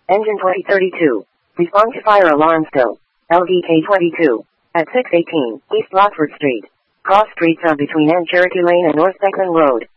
Engine 2032. Respond to fire alarm still. LDK 22. At 618 East Rockford Street. Cross streets are between N Cherokee Lane and North Beckman Road.